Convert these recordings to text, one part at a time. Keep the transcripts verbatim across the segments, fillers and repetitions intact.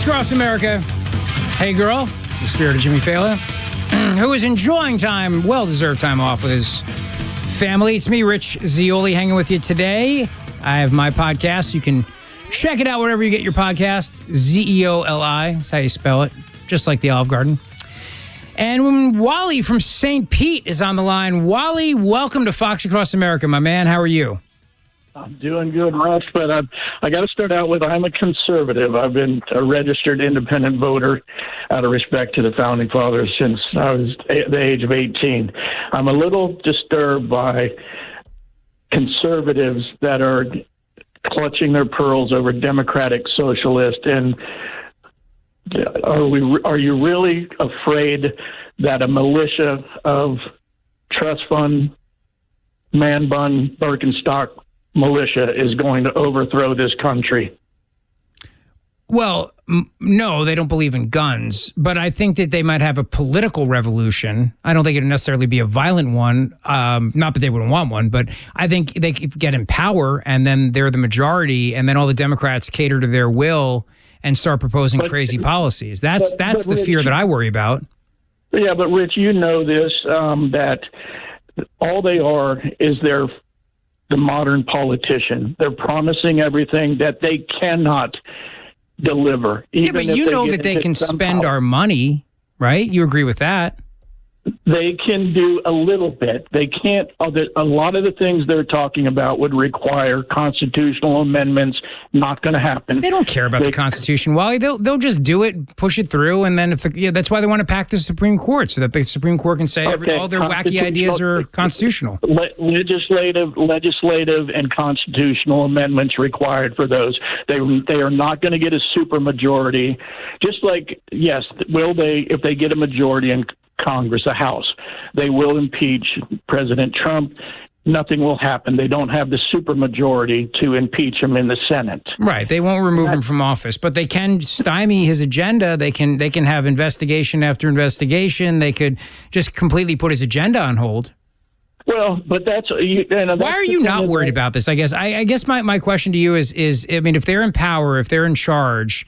across America. Hey, girl, the spirit of Jimmy Fallon, who is enjoying time, well-deserved time off with his family. It's me, Rich Zeoli, hanging with you today. I have my podcast. You can check it out wherever you get your podcasts. Z E O L I. That's how you spell it, just like the Olive Garden. And when Wally from Saint Pete is on the line. Wally, welcome to Fox Across America, my man. How are you? I'm doing good, Russ, but I I got to start out with I'm a conservative. I've been a registered independent voter out of respect to the Founding Fathers since I was a- the age of eighteen. I'm a little disturbed by conservatives that are clutching their pearls over democratic socialist. And are we are you really afraid that a militia of trust fund, man bun, Birkenstock militia is going to overthrow this country? Well, m- no, they don't believe in guns, but I think that they might have a political revolution. I don't think it'd necessarily be a violent one. Um, not that they wouldn't want one, but I think they could get in power and then they're the majority and then all the Democrats cater to their will and start proposing but, crazy policies. That's but, that's but the Rich, fear that I worry about. Yeah, but Rich, you know this, um, that all they are is they're the modern politician. They're promising everything that they cannot deliver. Yeah, but you know that they can spend our money, right? You agree with that? They can do a little bit. They can't. A lot of the things they're talking about would require constitutional amendments. Not going to happen. They don't care about they, the Constitution, Wally. They'll they'll just do it, push it through, and then if the, yeah, that's why they want to pack the Supreme Court so that the Supreme Court can say okay, every, all their wacky ideas are constitutional. Le- legislative, legislative, and constitutional amendments required for those. They they are not going to get a supermajority. Just like yes, will they? If they get a majority in Congress, a House, they will impeach President Trump. Nothing will happen. They don't have the supermajority to impeach him in the Senate. Right. They won't remove him from office, but they can stymie his agenda. They can they can have investigation after investigation. They could just completely put his agenda on hold. Well, but that's, you know, that's why are you not worried about this? I guess I, I guess my, my question to you is is I mean, if they're in power, if they're in charge.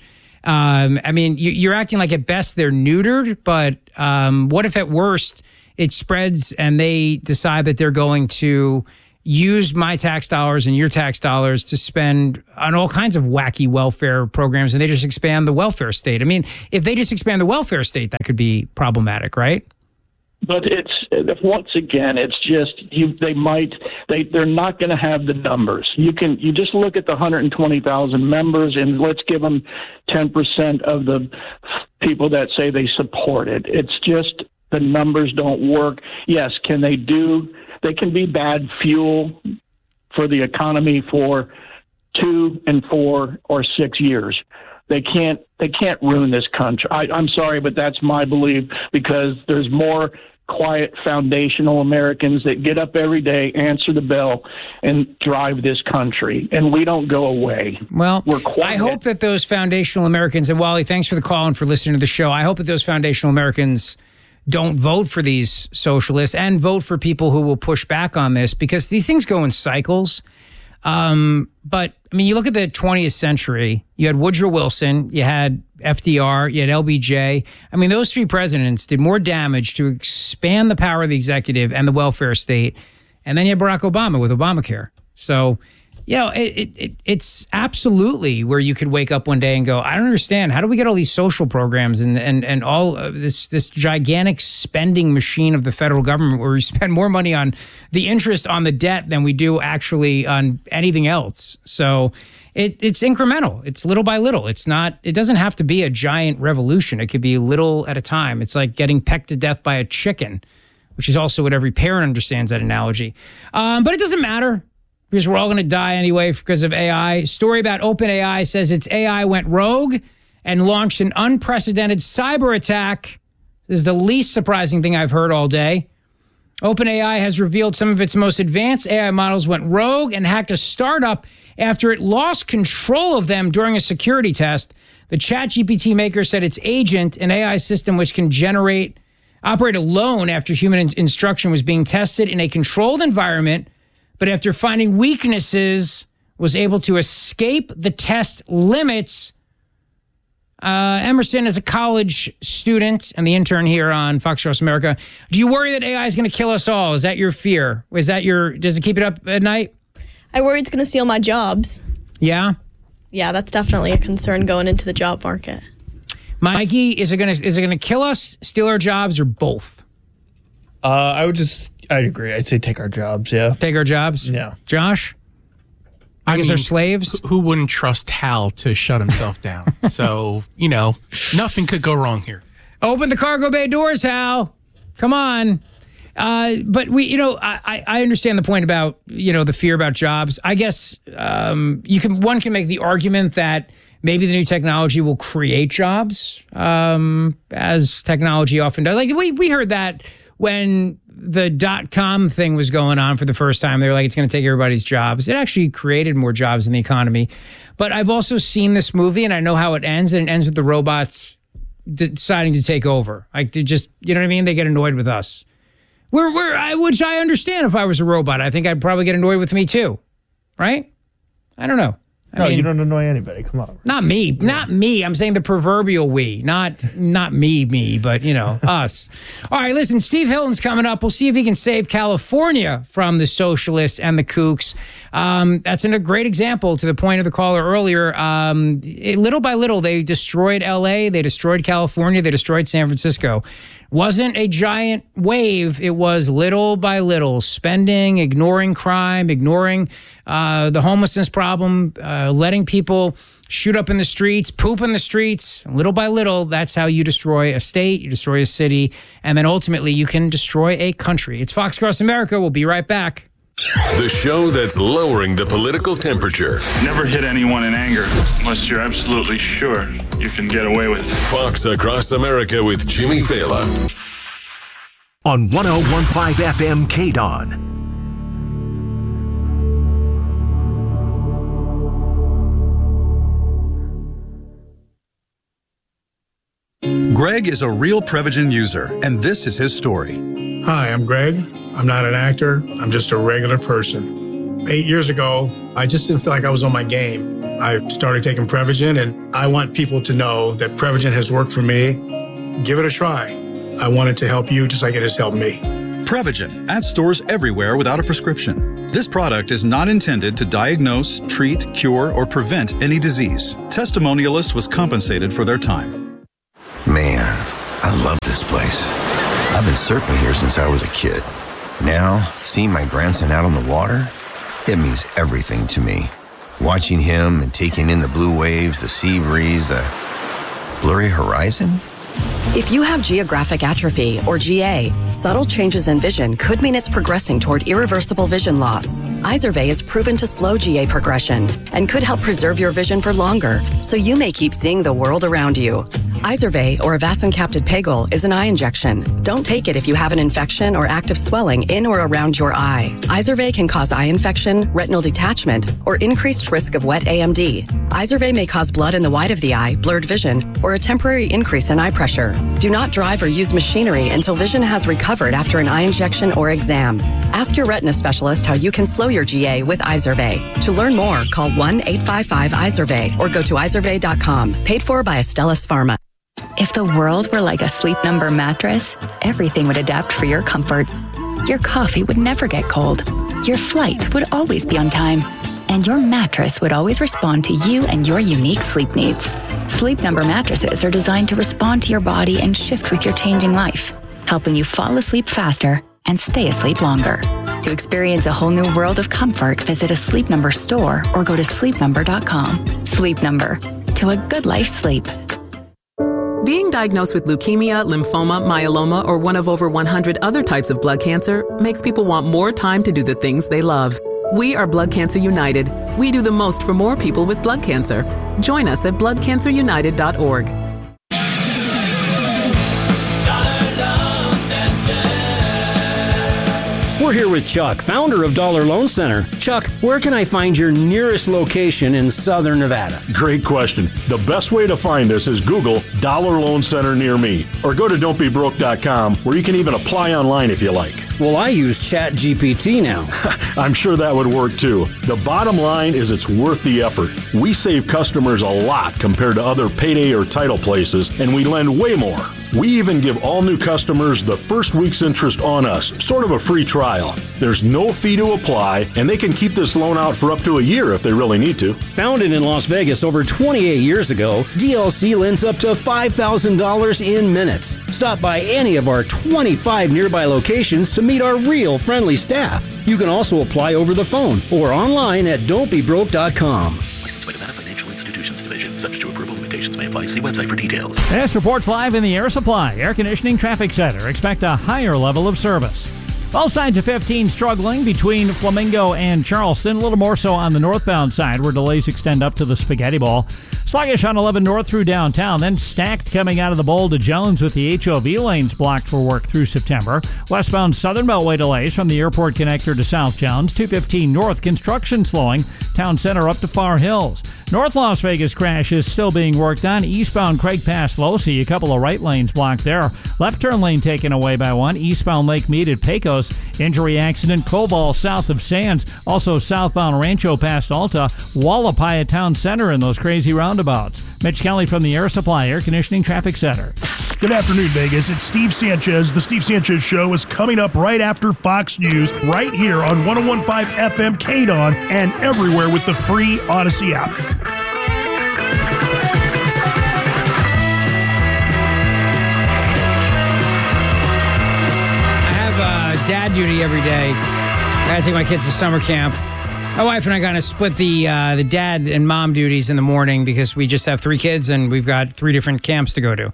Um, I mean, you, you're acting like at best they're neutered, but um, what if at worst it spreads and they decide that they're going to use my tax dollars and your tax dollars to spend on all kinds of wacky welfare programs and they just expand the welfare state? I mean, if they just expand the welfare state, that could be problematic, right? But it's once again, it's just you. They might. They they're not going to have the numbers. You can you just look at the one hundred twenty thousand members, and let's give them ten percent of the people that say they support it. It's just the numbers don't work. Yes, can they do? They can be bad fuel for the economy for two and four or six years. They can't. They can't ruin this country. I, I'm sorry, but that's my belief because there's more quiet, foundational Americans that get up every day, answer the bell, and drive this country. And we don't go away. Well, We're quiet. I hope that those foundational Americans, and Wally, thanks for the call and for listening to the show. I hope that those foundational Americans don't vote for these socialists and vote for people who will push back on this because these things go in cycles. Um, but I mean, you look at the twentieth century, you had Woodrow Wilson, you had F D R, you had L B J. I mean, those three presidents did more damage to expand the power of the executive and the welfare state. And then you had Barack Obama with Obamacare. So, you know, it, it, it, it's absolutely where you could wake up one day and go, I don't understand. How do we get all these social programs and and, and all of this, this gigantic spending machine of the federal government where we spend more money on the interest on the debt than we do actually on anything else? So it, it's incremental. It's little by little. It's not, it doesn't have to be a giant revolution. It could be little at a time. It's like getting pecked to death by a chicken, which is also what every parent understands that analogy. Um, but it doesn't matter. Because we're all going to die anyway because of A I. Story about OpenAI says its A I went rogue and launched an unprecedented cyber attack. This is the least surprising thing I've heard all day. OpenAI has revealed some of its most advanced A I models went rogue and hacked a startup after it lost control of them during a security test. The ChatGPT maker said its agent, an A I system which can generate, operate alone after human in- instruction, was being tested in a controlled environment, but after finding weaknesses, was able to escape the test limits Uh, Emerson, as a college student and the intern here on Fox Across America, do you worry that A I is going to kill us all? Is that your fear? Is that your? Does it keep it up at night? I worry it's going to steal my jobs. Yeah. Yeah, that's definitely a concern going into the job market. Mikey, is it going to is it going to kill us, steal our jobs, or both? Uh, I would just, I'd agree. I'd say take our jobs. Yeah. Take our jobs. Yeah. Josh. I, I guess mean, they're slaves. Who wouldn't trust Hal to shut himself down? So, you know, nothing could go wrong here. Open the cargo bay doors, Hal. Come on. Uh, but we, you know, I, I understand the point about, you know, the fear about jobs. I guess um, you can one can make the argument that maybe the new technology will create jobs, um, as technology often does. Like we we heard that when the dot-com thing was going on for the first time. They were like, it's going to take everybody's jobs. It actually created more jobs in the economy. But I've also seen this movie, and I know how it ends, and it ends with the robots deciding to take over. Like, they just, you know what I mean? They get annoyed with us. We're, we're, I, which I understand if I was a robot. I think I'd probably get annoyed with me too. Right? I don't know. I no, mean, you don't annoy anybody. Come on. Not me. Yeah. Not me. I'm saying the proverbial we. Not not me, me, but, you know, us. All right, listen, Steve Hilton's coming up. We'll see if he can save California from the socialists and the kooks. Um, that's a great example to the point of the caller earlier. Um, it, little by little, they destroyed L A. They destroyed California. They destroyed San Francisco. Wasn't a giant wave. It was little by little, spending, ignoring crime, ignoring uh, the homelessness problem, uh, letting people shoot up in the streets, poop in the streets. Little by little, that's how you destroy a state, you destroy a city, and then ultimately you can destroy a country. It's Fox Across America. We'll be right back. The show that's lowering the political temperature. Never hit anyone in anger unless you're absolutely sure you can get away with it. Fox Across America with Jimmy Fallon. On one oh one point five F M K D O N. Greg is a real Prevagen user, and this is his story. Hi, I'm Greg. I'm not an actor. I'm just a regular person. Eight years ago, I just didn't feel like I was on my game. I started taking Prevagen, and I want people to know that Prevagen has worked for me. Give it a try. I want it to help you just like it has helped me. Prevagen, at stores everywhere without a prescription. This product is not intended to diagnose, treat, cure, or prevent any disease. Testimonialist was compensated for their time. Man, I love this place. I've been surfing here since I was a kid. Now, seeing my grandson out on the water, it means everything to me. Watching him and taking in the blue waves, the sea breeze, the blurry horizon. If you have geographic atrophy, or G A, subtle changes in vision could mean it's progressing toward irreversible vision loss. Izervay is proven to slow G A progression and could help preserve your vision for longer, so you may keep seeing the world around you. Izervay, or avacincaptad pegol, is an eye injection. Don't take it if you have an infection or active swelling in or around your eye. Izervay can cause eye infection, retinal detachment, or increased risk of wet A M D. Izervay may cause blood in the white of the eye, blurred vision, or a temporary increase in eye pressure. Do not drive or use machinery until vision has recovered after an eye injection or exam. Ask your retina specialist how you can slow your G A with Izervay. To learn more, call one eight five five Izervay or go to izervay dot com. Paid for by Astellas Pharma. If the world were like a Sleep Number mattress, everything would adapt for your comfort. Your coffee would never get cold. Your flight would always be on time. And your mattress would always respond to you and your unique sleep needs. Sleep Number mattresses are designed to respond to your body and shift with your changing life, helping you fall asleep faster and stay asleep longer. To experience a whole new world of comfort, visit a Sleep Number store or go to sleep number dot com. Sleep Number. To a good life sleep. Being diagnosed with leukemia, lymphoma, myeloma, or one of over one hundred other types of blood cancer makes people want more time to do the things they love. We are Blood Cancer United. We do the most for more people with blood cancer. Join us at blood cancer united dot org. We're here with Chuck, founder of Dollar Loan Center. Chuck, where can I find your nearest location in Southern Nevada? Great question. The best way to find us is Google Dollar Loan Center near me, or go to don't be broke dot com, where you can even apply online if you like. Well, I use Chat G P T now. I'm sure that would work too. The bottom line is it's worth the effort. We save customers a lot compared to other payday or title places, and we lend way more. We even give all new customers the first week's interest on us, sort of a free trial. There's no fee to apply, and they can keep this loan out for up to a year if they really need to. Founded in Las Vegas over twenty-eight years ago, D L C lends up to five thousand dollars in minutes. Stop by any of our twenty-five nearby locations to meet our real friendly staff. You can also apply over the phone or online at don't be broke dot com. Licensed by Nevada Financial Institutions Division. Subject to approval, limitations may apply. See website for details. This reports live in the Air Supply Air Conditioning Traffic Center. Expect a higher level of service. Both sides of fifteen struggling between Flamingo and Charleston. A little more so on the northbound side, where delays extend up to the Spaghetti Bowl. Sluggish on eleven north through downtown, then stacked coming out of the Bowl to Jones with the H O V lanes blocked for work through September. Westbound Southern Beltway delays from the airport connector to South Jones. two fifteen north, construction slowing. Town center up to Far Hills. North Las Vegas crash is still being worked on. Eastbound Craig Pass Losi, a couple of right lanes blocked there. Left turn lane taken away by one. Eastbound Lake Mead at Pecos. Injury accident, Cobalt south of Sands. Also southbound Rancho past Alta. Wallapai at Town Center in those crazy roundabouts. Mitch Kelly from the Air Supply Air Conditioning Traffic Center. Good afternoon, Vegas. It's Steve Sanchez. The Steve Sanchez Show is coming up right after Fox News, right here on one oh one point five F M K D O N and everywhere with the free Odyssey app. I have uh, dad duty every day. I gotta take my kids to summer camp. My wife and I kind of split the uh, the dad and mom duties in the morning because we just have three kids and we've got three different camps to go to.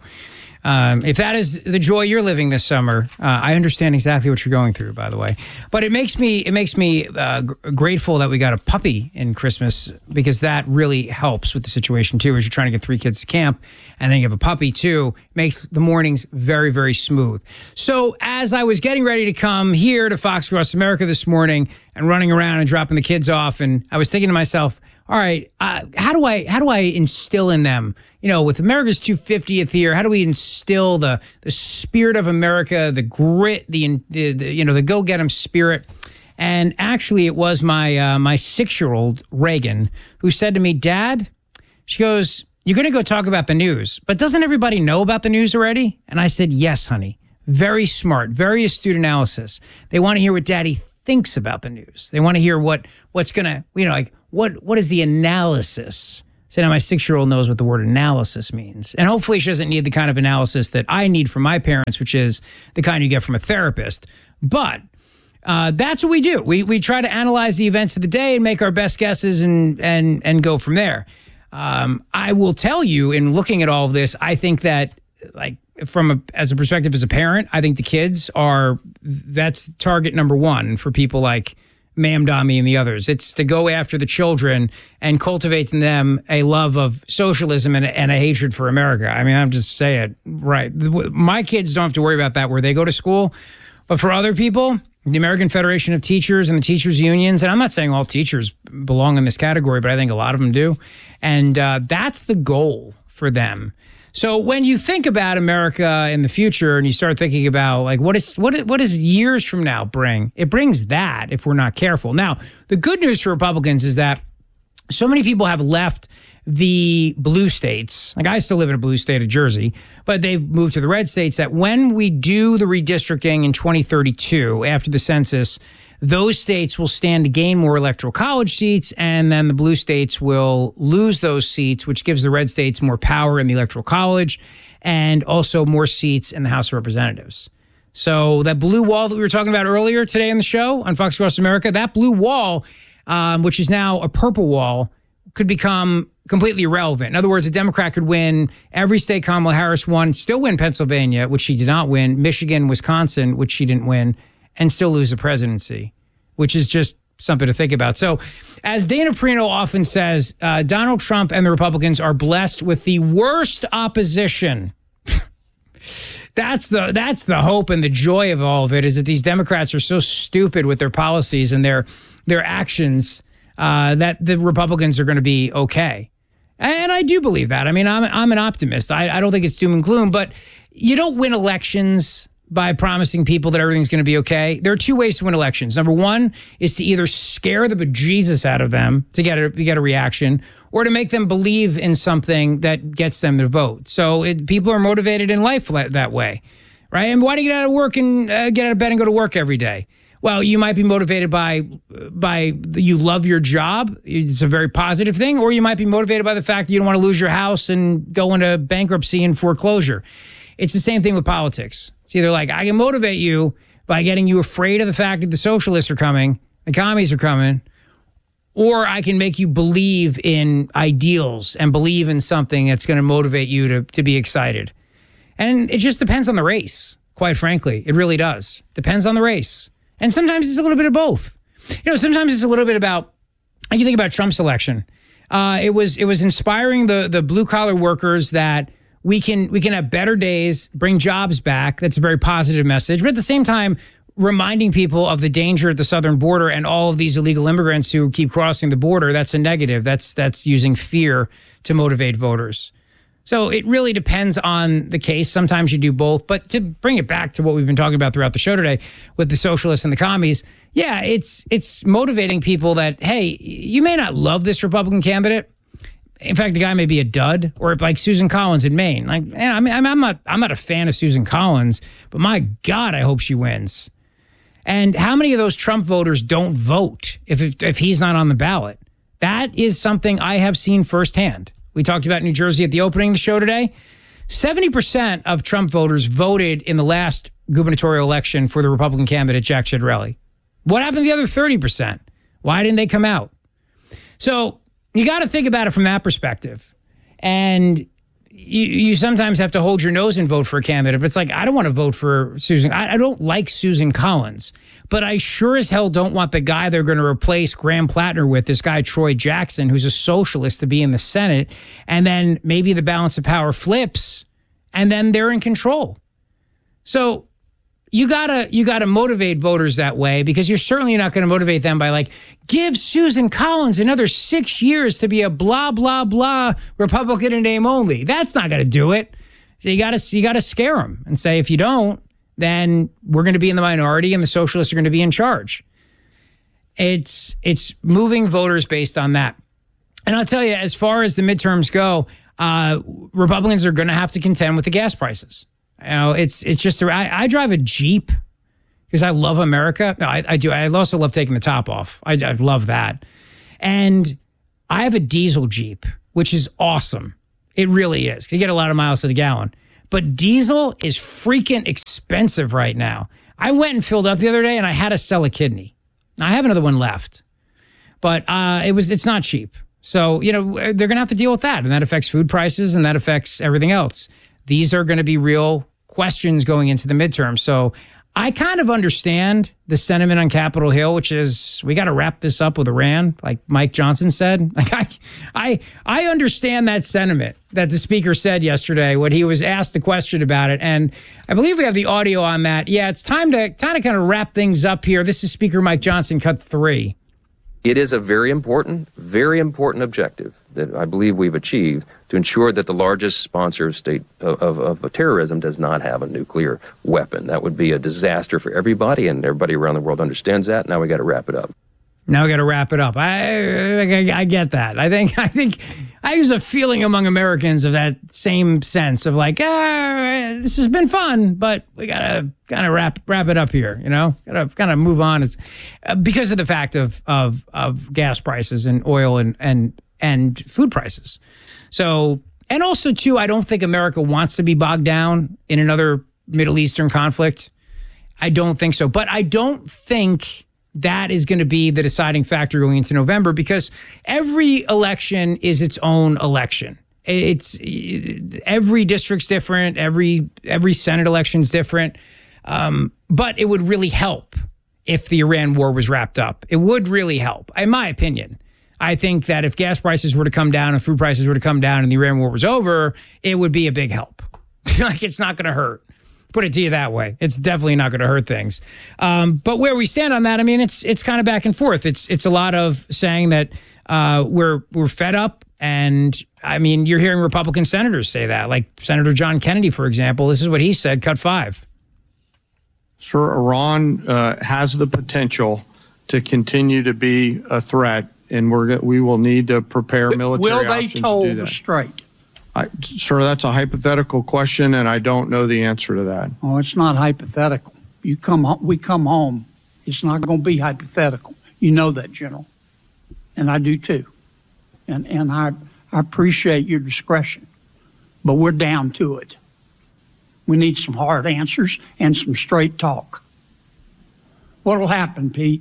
Um, if that is the joy you're living this summer, uh, I understand exactly what you're going through, by the way. But it makes me it makes me uh, g- grateful that we got a puppy in Christmas, because that really helps with the situation too. As you're trying to get three kids to camp, and then you have a puppy too, makes the mornings very, very smooth. So as I was getting ready to come here to Fox Across America this morning and running around and dropping the kids off, and I was thinking to myself, all right, uh, how do I how do I instill in them, you know, with America's two hundred fiftieth year, how do we instill the the spirit of America, the grit, the, the, the you know, the go get 'em spirit? And actually, it was my uh, my six-year-old Reagan who said to me, Dad, she goes, you're going to go talk about the news, but doesn't everybody know about the news already? And I said, yes, honey. Very smart, very astute analysis. They want to hear what Daddy thinks about the news. They want to hear what what's going to, you know, like, what what is the analysis? So now my six-year-old knows what the word analysis means. And hopefully she doesn't need the kind of analysis that I need from my parents, which is the kind you get from a therapist. But uh, that's what we do. We we try to analyze the events of the day and make our best guesses and and and go from there. Um, I will tell you, in looking at all of this, I think that, like, from a, as a perspective as a parent, I think the kids are, that's target number one for people like Ma'am Dami and the others. It's to go after the children and cultivate in them a love of socialism and, and a hatred for America. I mean, I'm just saying, right. My kids don't have to worry about that where they go to school. But for other people, the American Federation of Teachers and the teachers unions, and I'm not saying all teachers belong in this category, but I think a lot of them do. And uh, that's the goal for them. So when you think about America in the future and you start thinking about, like, what is what what does years from now bring? It brings that if we're not careful. Now, the good news for Republicans is that so many people have left the blue states. Like, I still live in a blue state of Jersey, but they've moved to the red states, that when we do the redistricting in twenty thirty-two after the census, those states will stand to gain more electoral college seats, and then the blue states will lose those seats, which gives the red states more power in the electoral college and also more seats in the House of Representatives. So that blue wall that we were talking about earlier today on the show on Fox Across America, that blue wall, um, which is now a purple wall, could become completely irrelevant. In other words, a Democrat could win every state Kamala Harris won, still win Pennsylvania, which she did not win, Michigan, Wisconsin, which she didn't win, and still lose the presidency, which is just something to think about. So, as Dana Perino often says, uh, Donald Trump and the Republicans are blessed with the worst opposition that's the that's the hope and the joy of all of it, is that these Democrats are so stupid with their policies and their their actions uh, that the Republicans are going to be okay. And I do believe that. I mean, I'm I'm an optimist. I, I don't think it's doom and gloom, but you don't win elections by promising people that everything's going to be okay. There are two ways to win elections. Number one is to either scare the bejesus out of them to get a, to get a reaction, or to make them believe in something that gets them to vote. So it, people are motivated in life that way, right? And why do you get out of work and uh, get out of bed and go to work every day? Well, you might be motivated by by you love your job. It's a very positive thing. Or you might be motivated by the fact that you don't want to lose your house and go into bankruptcy and foreclosure. It's the same thing with politics. It's either like, I can motivate you by getting you afraid of the fact that the socialists are coming, the commies are coming, or I can make you believe in ideals and believe in something that's going to motivate you to, to be excited. And it just depends on the race, quite frankly. It really does. Depends on the race. And sometimes it's a little bit of both. You know, sometimes it's a little bit about, I can think about Trump's election. Uh, it was it was inspiring the the blue collar workers that we can we can have better days, bring jobs back. That's a very positive message. But at the same time, reminding people of the danger at the southern border and all of these illegal immigrants who keep crossing the border, that's a negative. That's that's using fear to motivate voters. So it really depends on the case. Sometimes you do both. But to bring it back to what we've been talking about throughout the show today with the socialists and the commies, yeah, it's it's motivating people that, hey, you may not love this Republican candidate. In fact, the guy may be a dud, or like Susan Collins in Maine. Like, man, I mean, I'm not I'm not a fan of Susan Collins, but my God, I hope she wins. And how many of those Trump voters don't vote if if, if he's not on the ballot? That is something I have seen firsthand. We talked about New Jersey at the opening of the show today. seventy percent of Trump voters voted in the last gubernatorial election for the Republican candidate, Jack Ciattarelli. What happened to the other thirty percent? Why didn't they come out? So you got to think about it from that perspective. And you, you sometimes have to hold your nose and vote for a candidate. But it's like, I don't want to vote for Susan. I, I don't like Susan Collins. But I sure as hell don't want the guy they're going to replace Graham Plattner with, this guy Troy Jackson, who's a socialist, to be in the Senate. And then maybe the balance of power flips, and then they're in control. So you gotta you gotta motivate voters that way, because you're certainly not going to motivate them by like, give Susan Collins another six years to be a blah blah blah Republican in name only. That's not going to do it. So you gotta you gotta scare them and say, if you don't, then we're going to be in the minority and the socialists are going to be in charge. It's it's moving voters based on that. And I'll tell you, as far as the midterms go, uh, Republicans are going to have to contend with the gas prices. You know, it's it's just, I, I drive a Jeep because I love America. No, I, I do. I also love taking the top off. I, I love that. And I have a diesel Jeep, which is awesome. It really is. You get a lot of miles to the gallon. But diesel is freaking expensive right now. I went and filled up the other day and I had to sell a kidney. I have another one left. But uh, it was it's not cheap. So, you know, they're going to have to deal with that. And that affects food prices and that affects everything else. These are going to be real questions going into the midterm. So I kind of understand the sentiment on Capitol Hill, which is, we got to wrap this up with Iran, like Mike Johnson said. Like I, I, I understand that sentiment that the speaker said yesterday when he was asked the question about it. And I believe we have the audio on that. Yeah, it's time to, time to kind of wrap things up here. This is Speaker Mike Johnson, cut three. It is a very important, very important objective that I believe we've achieved to ensure that the largest sponsor of state of, of, of terrorism does not have a nuclear weapon. That would be a disaster for everybody, and everybody around the world understands that. Now we got to wrap it up. Now we got to wrap it up. I, I I get that. I think I think I use a feeling among Americans of that same sense of like, ah, this has been fun, but we gotta kind of wrap wrap it up here. You know, gotta kind of move on. It's uh, because of the fact of of of gas prices and oil and and and food prices. So, and also too, I don't think America wants to be bogged down in another Middle Eastern conflict. I don't think so. But I don't think that is going to be the deciding factor going into November, because every election is its own election. It's every district's different. Every every Senate election's different. Um, but it would really help if the Iran war was wrapped up. It would really help, in my opinion. I think that if gas prices were to come down and food prices were to come down and the Iran war was over, it would be a big help. Like, it's not going to hurt. Put it to you that way. It's definitely not going to hurt things. Um, but where we stand on that, I mean, it's it's kind of back and forth. It's it's a lot of saying that uh, we're we're fed up, and I mean, you're hearing Republican senators say that, like Senator John Kennedy, for example. This is what he said: cut five. Sure, Iran uh, has the potential to continue to be a threat, and we're we will need to prepare military will they options to toll do the that. strait? I, sir, that's a hypothetical question, and I don't know the answer to that. Oh, it's not hypothetical. You come, ho- we come home. It's not going to be hypothetical. You know that, General, and I do too. And and I I appreciate your discretion, but we're down to it. We need some hard answers and some straight talk. What'll happen, Pete?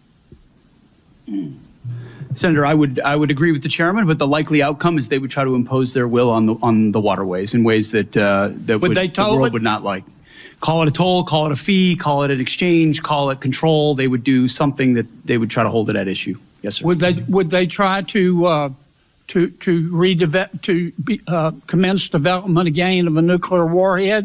Senator, I would I would agree with the chairman, but the likely outcome is they would try to impose their will on the on the waterways in ways that uh, that Would would, they the toll world it? would not like. Call it a toll, call it a fee, call it an exchange, call it control. They would do something that they would try to hold it at issue. Yes, sir. Would they would they try to uh, to to redevelop to be, uh, commence development again of a nuclear warhead?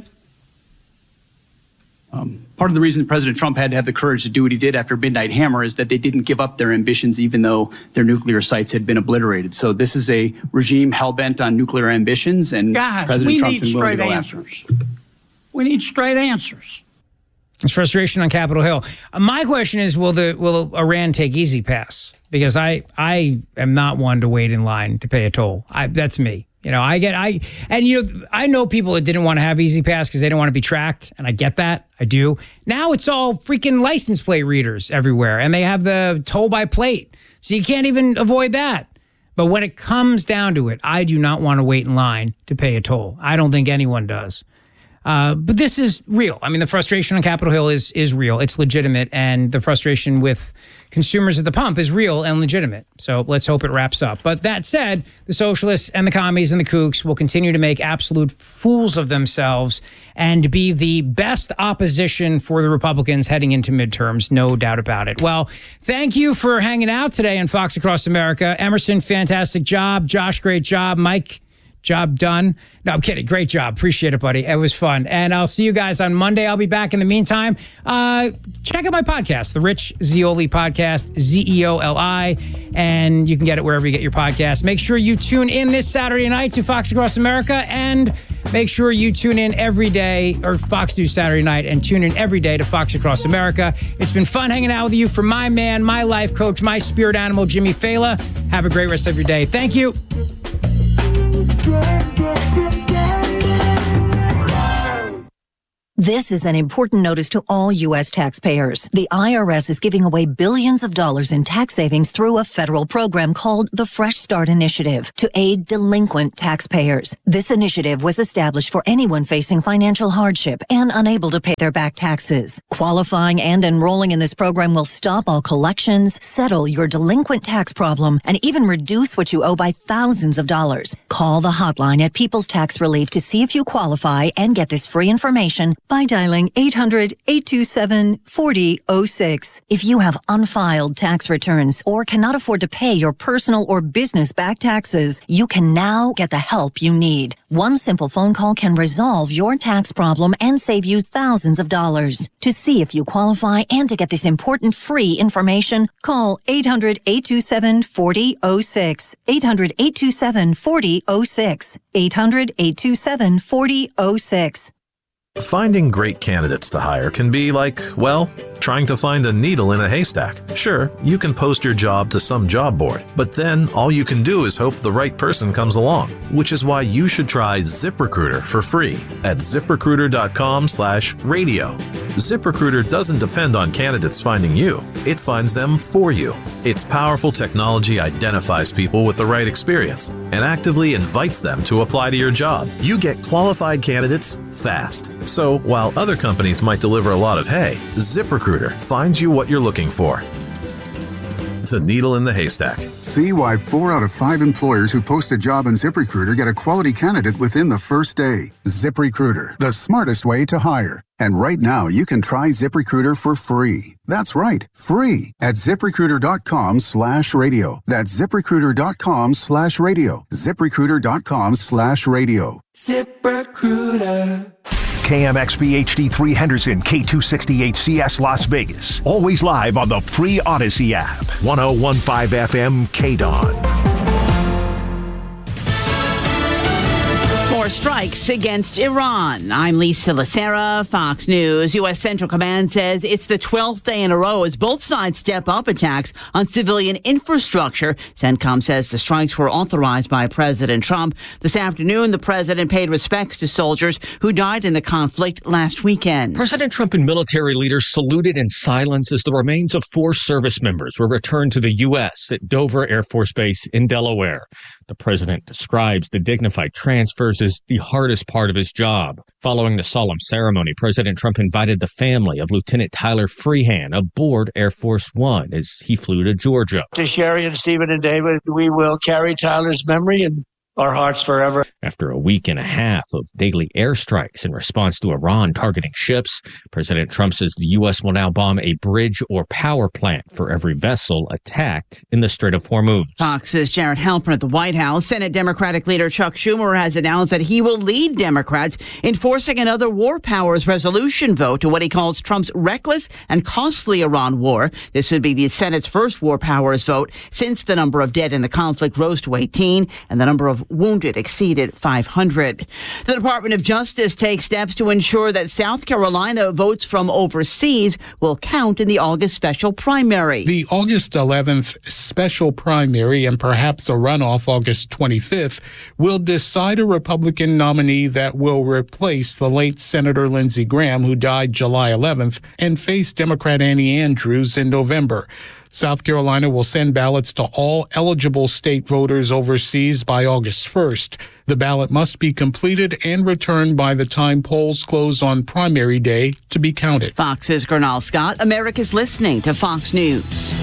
Um, part of the reason President Trump had to have the courage to do what he did after Midnight Hammer is that they didn't give up their ambitions, even though their nuclear sites had been obliterated. So this is a regime hell-bent on nuclear ambitions, and Guys, President we Trump's need been willing to straight go after them. answers. We need straight answers. It's frustration on Capitol Hill. Uh, my question is, will the will Iran take Easy Pass? Because I I am not one to wait in line to pay a toll. I, that's me. You know, I get I and you know I know people that didn't want to have Easy Pass because they didn't want to be tracked, and I get that. I do. Now it's all freaking license plate readers everywhere, and they have the toll by plate, so you can't even avoid that. But when it comes down to it, I do not want to wait in line to pay a toll. I don't think anyone does. Uh, but this is real. I mean, the frustration on Capitol Hill is is real. It's legitimate, and the frustration with consumers at the pump is real and legitimate. So let's hope it wraps up. But that said, the socialists and the commies and the kooks will continue to make absolute fools of themselves and be the best opposition for the Republicans heading into midterms, no doubt about it. Well, thank you for hanging out today on Fox Across America. Emerson, fantastic job. Josh, great job. Mike, job done. No, I'm kidding. Great job. Appreciate it, buddy. It was fun. And I'll see you guys on Monday. I'll be back. In the meantime, uh, check out my podcast, The Rich Zeoli Podcast, Z E O L I, and you can get it wherever you get your podcasts. Make sure you tune in this Saturday night to Fox Across America, and make sure you tune in every day, or Fox News Saturday night, and tune in every day to Fox Across America. It's been fun hanging out with you. For my man, my life coach, my spirit animal, Jimmy Fela. Have a great rest of your day. Thank you. This is an important notice to all U S taxpayers. The I R S is giving away billions of dollars in tax savings through a federal program called the Fresh Start Initiative to aid delinquent taxpayers. This initiative was established for anyone facing financial hardship and unable to pay their back taxes. Qualifying and enrolling in this program will stop all collections, settle your delinquent tax problem, and even reduce what you owe by thousands of dollars. Call the hotline at People's Tax Relief to see if you qualify and get this free information by dialing eight hundred, eight two seven, four zero zero six. If you have unfiled tax returns or cannot afford to pay your personal or business back taxes, you can now get the help you need. One simple phone call can resolve your tax problem and save you thousands of dollars. To see if you qualify and to get this important free information, call eight hundred, eight two seven, four zero zero six. eight hundred, eight two seven, four zero zero six. eight hundred, eight two seven, four zero zero six. Finding great candidates to hire can be like, well, trying to find a needle in a haystack. Sure, you can post your job to some job board, but then all you can do is hope the right person comes along, which is why you should try ZipRecruiter for free at ZipRecruiter.com slash radio. ZipRecruiter doesn't depend on candidates finding you. It finds them for you. Its powerful technology identifies people with the right experience and actively invites them to apply to your job. You get qualified candidates fast. So while other companies might deliver a lot of hay, ZipRecruiter finds you what you're looking for. The needle in the haystack. See why four out of five employers who post a job on ZipRecruiter get a quality candidate within the first day. ZipRecruiter, the smartest way to hire. And right now, you can try ZipRecruiter for free. That's right, free at ZipRecruiter.com slash radio. That's ZipRecruiter.com slash radio. ZipRecruiter.com slash radio. ZipRecruiter. K M X B H D three Henderson, K two sixty H C S Las Vegas. Always live on the free Odyssey app. one oh one point five F M K D O N. More strikes against Iran. I'm Lisa Lacera, Fox News. U S. Central Command says it's the twelfth day in a row as both sides step up attacks on civilian infrastructure. CENTCOM says the strikes were authorized by President Trump. This afternoon, the president paid respects to soldiers who died in the conflict last weekend. President Trump and military leaders saluted in silence as the remains of four service members were returned to the U S at Dover Air Force Base in Delaware. The president describes the dignified transfers as the hardest part of his job. Following the solemn ceremony, President Trump invited the family of Lieutenant Tyler Freehan aboard Air Force One as he flew to Georgia. To Sherry and Stephen and David, we will carry Tyler's memory in our hearts forever. After a week and a half of daily airstrikes in response to Iran targeting ships, President Trump says the U S will now bomb a bridge or power plant for every vessel attacked in the Strait of Hormuz. Fox's Jared Halpern at the White House. Senate Democratic leader Chuck Schumer has announced that he will lead Democrats in forcing another war powers resolution vote to what he calls Trump's reckless and costly Iran war. This would be the Senate's first war powers vote since the number of dead in the conflict rose to eighteen and the number of wounded exceeded five hundred. The Department of Justice takes steps to ensure that South Carolina votes from overseas will count in the August special primary. The August eleventh special primary and perhaps a runoff August twenty-fifth will decide a Republican nominee that will replace the late Senator Lindsey Graham, who died July eleventh, and face Democrat Annie Andrews in November. South Carolina will send ballots to all eligible state voters overseas by August first. The ballot must be completed and returned by the time polls close on primary day to be counted. Fox's Gernal Scott. America's listening to Fox News.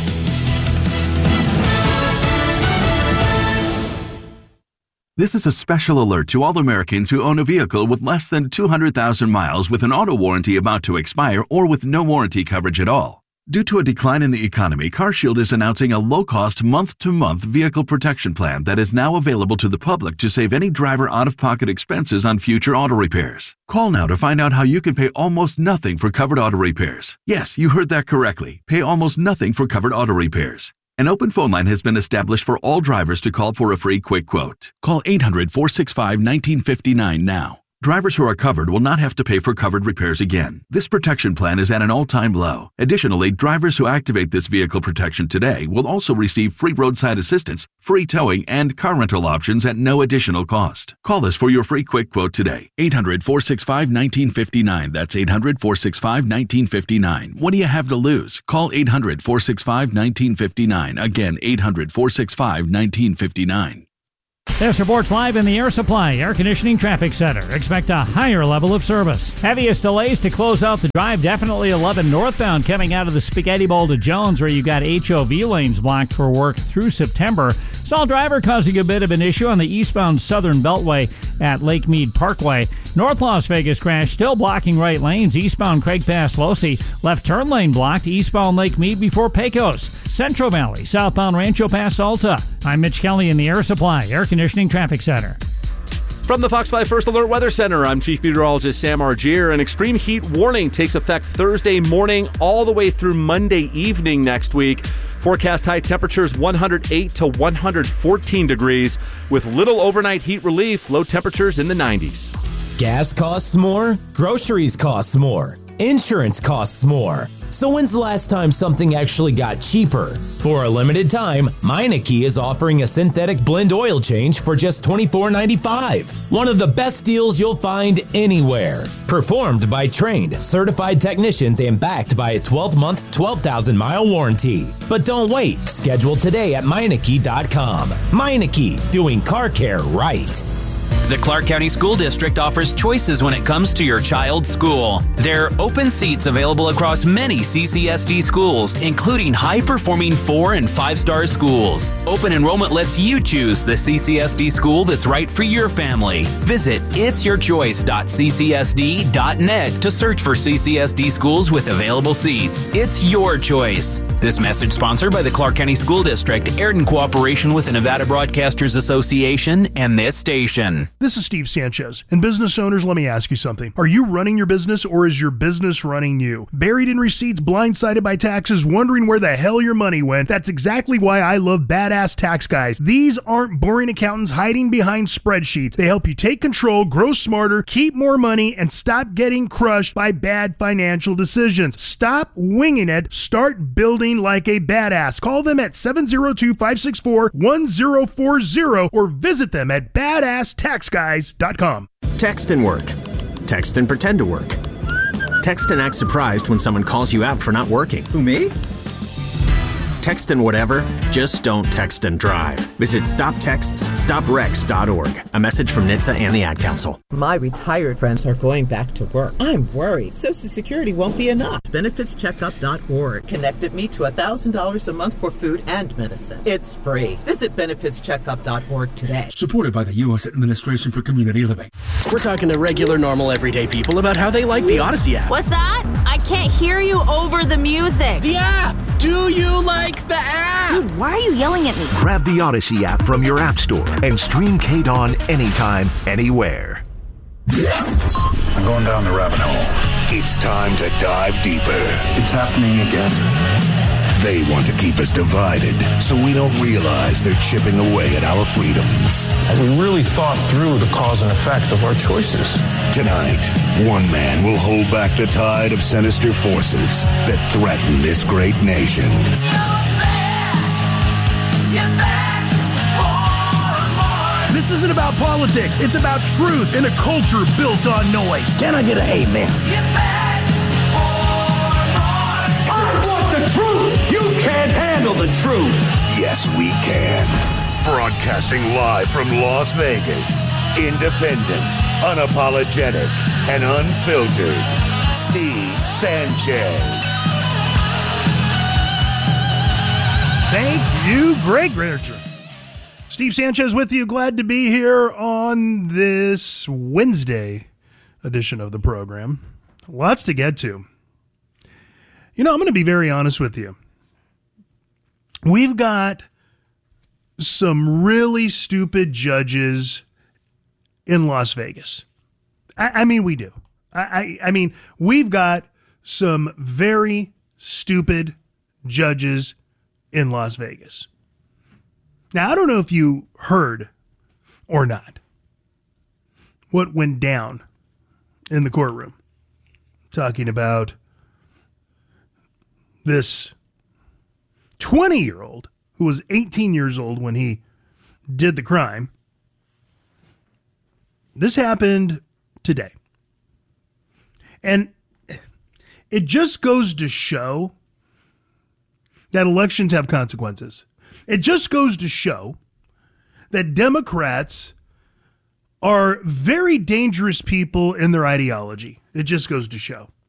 This is a special alert to all Americans who own a vehicle with less than two hundred thousand miles with an auto warranty about to expire or with no warranty coverage at all. Due to a decline in the economy, CarShield is announcing a low-cost month-to-month vehicle protection plan that is now available to the public to save any driver out-of-pocket expenses on future auto repairs. Call now to find out how you can pay almost nothing for covered auto repairs. Yes, you heard that correctly. Pay almost nothing for covered auto repairs. An open phone line has been established for all drivers to call for a free quick quote. Call eight hundred, four six five, one nine five nine now. Drivers who are covered will not have to pay for covered repairs again. This protection plan is at an all-time low. Additionally, drivers who activate this vehicle protection today will also receive free roadside assistance, free towing, and car rental options at no additional cost. Call us for your free quick quote today. eight hundred, four six five, one nine five nine. That's eight hundred, four six five, one nine five nine. What do you have to lose? Call eight hundred, four six five, one nine five nine. Again, eight hundred, four six five, one nine five nine. This report's live in the Air Supply Air Conditioning Traffic Center. Expect a higher level of service. Heaviest delays to close out the drive, definitely eleven northbound coming out of the Spaghetti Bowl to Jones, where you got H O V lanes blocked for work through September. Stalled driver causing a bit of an issue on the eastbound Southern Beltway at Lake Mead Parkway. North Las Vegas crash still blocking right lanes. Eastbound Craig Pass Losi. Left turn lane blocked. Eastbound Lake Mead before Pecos. Central Valley, southbound Rancho Pass Alta. I'm Mitch Kelly in the Air Supply Air Conditioning Traffic Center. From the Fox five First Alert Weather Center, I'm Chief Meteorologist Sam Argier. An extreme heat warning takes effect Thursday morning all the way through Monday evening next week. Forecast high temperatures one hundred eight to one hundred fourteen degrees with little overnight heat relief, low temperatures in the nineties. Gas costs more, groceries costs more, insurance costs more. So when's the last time something actually got cheaper? For a limited time, Meineke is offering a synthetic blend oil change for just twenty-four ninety-five. One of the best deals you'll find anywhere. Performed by trained, certified technicians and backed by a twelve-month, twelve thousand mile warranty. But don't wait. Schedule today at Meineke dot com. Meineke, doing car care right. The Clark County School District offers choices when it comes to your child's school. There are open seats available across many C C S D schools, including high-performing four- and five-star schools. Open enrollment lets you choose the C C S D school that's right for your family. Visit its your choice dot c c s d dot net to search for C C S D schools with available seats. It's your choice. This message sponsored by the Clark County School District, aired in cooperation with the Nevada Broadcasters Association and this station. button. This is Steve Sanchez. And business owners, let me ask you something. Are you running your business or is your business running you? Buried in receipts, blindsided by taxes, wondering where the hell your money went? That's exactly why I love Badass Tax Guys. These aren't boring accountants hiding behind spreadsheets. They help you take control, grow smarter, keep more money, and stop getting crushed by bad financial decisions. Stop winging it. Start building like a badass. Call them at seven oh two, five six four, one oh four oh or visit them at badass tax guys dot com. Text and work. Text and pretend to work. Text and act surprised when someone calls you out for not working. Who, me? Text and whatever, just don't text and drive. Visit stop texts stop wrecks dot org. A message from N H T S A and the Ad Council. My retired friends are going back to work. I'm worried. Social Security won't be enough. benefits checkup dot org connected me to one thousand dollars a month for food and medicine. It's free. Visit benefits checkup dot org today. Supported by the U S Administration for Community Living. We're talking to regular, normal, everyday people about how they like the Odyssey app. What's that? I can't hear you over the music. The app! Do you like the app? Dude, why are you yelling at me? Grab the Odyssey app from your app store and stream K D O N anytime, anywhere. I'm going down the rabbit hole. It's time to dive deeper. It's happening again. They want to keep us divided so we don't realize they're chipping away at our freedoms. We really thought through the cause and effect of our choices. Tonight, one man will hold back the tide of sinister forces that threaten this great nation. This isn't about politics. It's about truth in a culture built on noise. Can I get an amen? I want the truth. You can't handle the truth. Yes, we can. Broadcasting live from Las Vegas. Independent, unapologetic, and unfiltered. Steve Sanchez. Thank you, Greg Richard. Steve Sanchez with you. Glad to be here on this Wednesday edition of the program. Lots to get to. You know, I'm going to be very honest with you. We've got some really stupid judges in Las Vegas. I, I mean, we do. I, I, I mean, we've got some very stupid judges in Las Vegas. Now, I don't know if you heard or not what went down in the courtroom, talking about this twenty-year-old who was eighteen years old when he did the crime. This happened today. And it just goes to show that elections have consequences. It just goes to show that Democrats are very dangerous people in their ideology. It just goes to show.